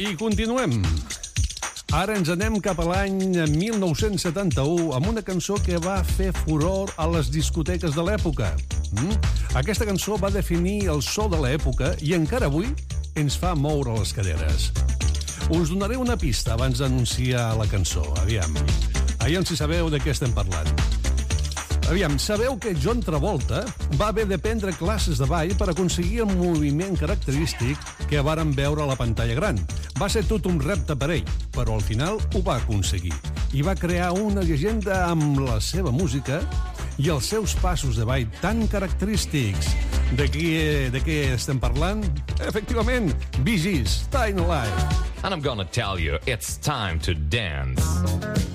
I continuem. Ara ens anem cap a l'any 1971 amb una cançó que va fer furor a les discoteques de l'època. Aquesta cançó va definir el so de l'època i encara avui ens fa moure les caderes. Us donaré una pista abans d'anunciar la cançó. Aviam si sabeu de què estem parlant. Sabeu que John Travolta va haver de prendre classes de ball per aconseguir el moviment característic que varen veure a la pantalla gran. Va ser tot un repte per ell, però al final ho va aconseguir. I va crear una llegenda amb la seva música i els seus passos de ball tan característics. De què estem parlant? Efectivament, Bee Gees, Staying Alive. And I'm gonna tell you, it's time to dance.